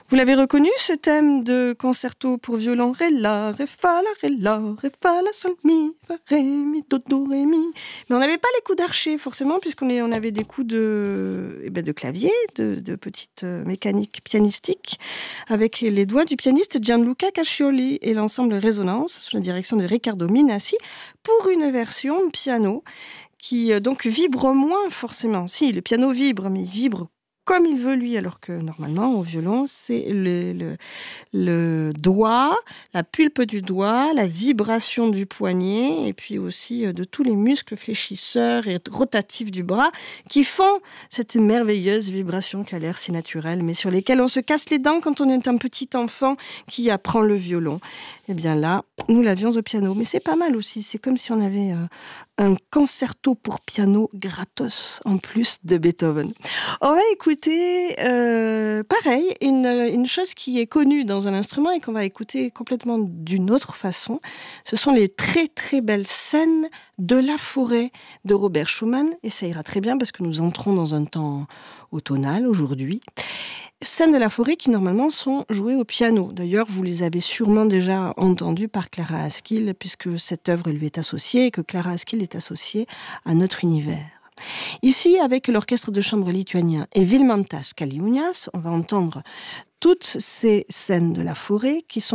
Vous l'avez reconnu, ce thème de concerto pour violon? Ré, la, ré, fa, la, sol, mi, fa, ré, mi, do, ré, mi. Mais on n'avait pas les coups d'archet, forcément, on avait des coups de clavier, de petites mécaniques pianistiques, avec les doigts du pianiste Gianluca Cascioli et l'ensemble Résonance, sous la direction de Riccardo Minassi, pour une version piano qui donc vibre moins forcément. Si, le piano vibre, mais il vibre comme il veut lui, alors que normalement au violon c'est le doigt, la pulpe du doigt, la vibration du poignet et puis aussi de tous les muscles fléchisseurs et rotatifs du bras qui font cette merveilleuse vibration qui a l'air si naturelle mais sur lesquelles on se casse les dents quand on est un petit enfant qui apprend le violon. Et bien là, nous l'avions au piano, mais c'est pas mal aussi, c'est comme si on avait un concerto pour piano gratos en plus de Beethoven. On va écouter, pareil, une chose qui est connue dans un instrument et qu'on va écouter complètement d'une autre façon. Ce sont les très très belles scènes de la forêt de Robert Schumann, et ça ira très bien parce que nous entrons dans un temps automnal aujourd'hui. Scènes de la forêt qui normalement sont jouées au piano. D'ailleurs, vous les avez sûrement déjà entendues par Clara Askill, puisque cette œuvre lui est associée et que Clara Askill est associée à notre univers. Ici, avec l'orchestre de chambre lituanien et Vilmantas Kaliunias, on va entendre toutes ces scènes de la forêt qui sont